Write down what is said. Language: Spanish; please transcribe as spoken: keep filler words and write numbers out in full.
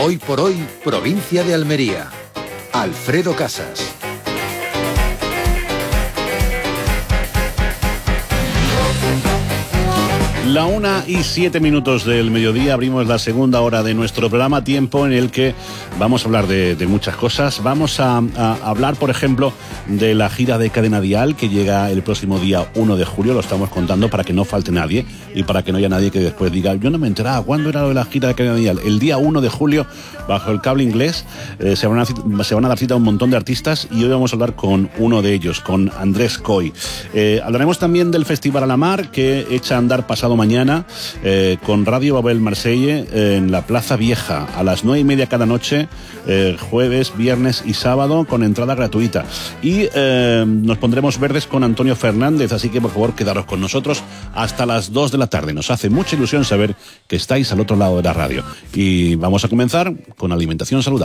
Hoy por hoy, provincia de Almería. Alfredo Casas. La una y siete minutos del mediodía, abrimos la segunda hora de nuestro programa, tiempo en el que vamos a hablar de, de muchas cosas. Vamos a, a hablar, por ejemplo, de la gira de Cadena Dial que llega el próximo día uno de julio, lo estamos contando para que no falte nadie y para que no haya nadie que después diga, yo no me enteraba, ¿cuándo era lo de la gira de Cadena Dial? El día uno de julio, bajo el cable inglés, eh, se, van a, se van a dar cita a un montón de artistas y hoy vamos a hablar con uno de ellos, con Andrés Coy. Eh, hablaremos también del Festival a la Mar que echa a andar pasado mañana eh, con Radio Babel Marselle eh, en la Plaza Vieja a las nueve y media cada noche, eh, jueves, viernes y sábado con entrada gratuita. Y eh, nos pondremos verdes con Antonio Fernández, así que por favor quedaros con nosotros hasta las dos de la tarde. Nos hace mucha ilusión saber que estáis al otro lado de la radio. Y vamos a comenzar con alimentación saludable.